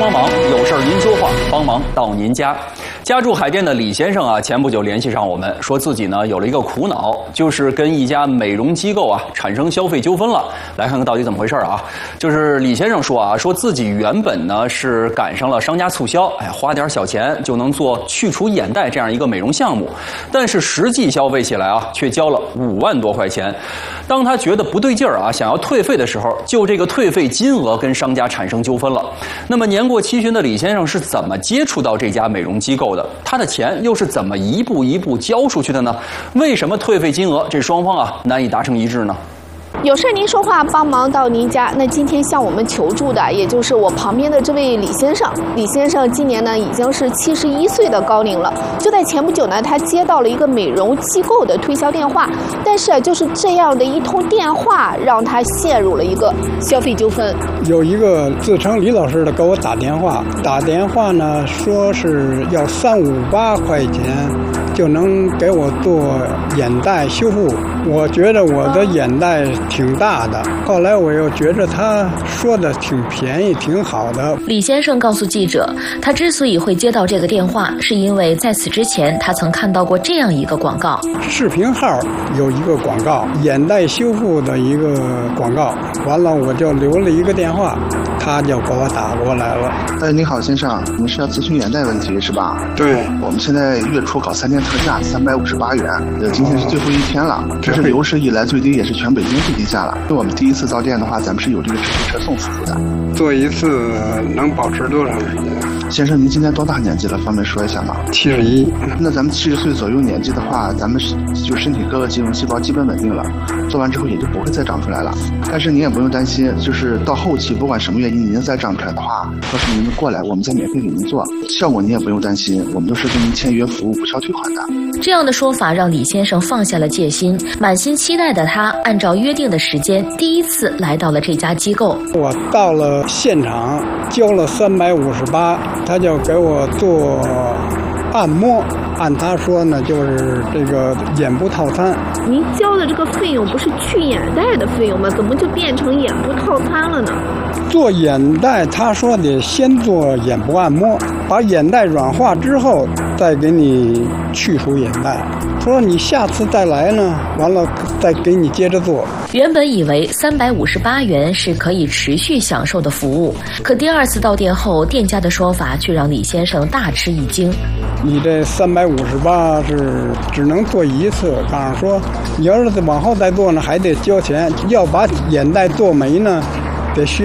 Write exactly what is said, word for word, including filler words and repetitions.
帮忙，有事儿您说话，帮忙到您家。家住海淀的李先生啊，前不久联系上我们，说自己呢有了一个苦恼，就是跟一家美容机构啊产生消费纠纷了。来看看到底怎么回事啊？就是李先生说啊，说自己原本呢是赶上了商家促销，哎，花点小钱就能做去除眼袋这样一个美容项目，但是实际消费起来啊，却交了五万多块钱。当他觉得不对劲儿啊，想要退费的时候，就这个退费金额跟商家产生纠纷了。那么年过七旬的李先生是怎么接触到这家美容机构的？他的钱又是怎么一步一步交出去的呢？为什么退费金额这双方啊难以达成一致呢？ 有事您说话，帮忙到您家。那今天向我们求助的，也就是我旁边的这位李先生。李先生今年呢已经是七十一岁的高龄了。就在前不久呢，他接到了一个美容机构的推销电话，但是就是这样的一通电话，让他陷入了一个消费纠纷。 有一个自称李老师的给我打电话，打电话呢说是要三五八块钱就能给我做眼袋修复。我觉得我的眼袋挺大的，后来我又觉得他说的挺便宜挺好的。 李先生告诉记者，他之所以会接到这个电话，是因为在此之前他曾看到过这样一个广告， 视频号有一个广告，眼袋修复的一个广告，完了我就留了一个电话，他就给我打过来了。 哎，你好先生，你是要咨询眼袋问题是吧？ 对， 我们现在月初搞三天特价，三百五十八元，呃，今天是最后一天了，这是有史以来最低，也是全北京最低价了。就我们第一次到店的话，咱们是有这个直推车送服务的。 做一次能保持多长时间？ 先生，您今年多大年纪了？方便说一下吗？ 七十一。 那咱们七十岁左右年纪的话，咱们就身体各个肌肉细胞基本稳定了，做完之后也就不会再长出来了。但是您也不用担心，就是到后期不管什么原因您再长出来的话，到时候您过来，我们再免费给您做，效果您也不用担心，我们都是跟您签约服务无效退款的。 这样的说法让李先生放下了戒心，满心期待的他按照约定的时间，第一次来到了这家机构。 我到了现场，交了三百五十八，他就给我做按摩。按他说呢，就是这个眼部套餐。 您交的这个费用不是去眼袋的费用吗？怎么就变成眼部套餐了呢？ 做眼袋，他说得先做眼部按摩，把眼袋软化之后，再给你去除眼袋。说你下次再来呢，完了再给你接着做。 原本以为三百五十八元是可以持续享受的服务，可第二次到店后，店家的说法却让李先生大吃一惊。 你这三百五十八是只能做一次，告诉说你要是往后再做呢，还得交钱，要把眼袋做没呢，得需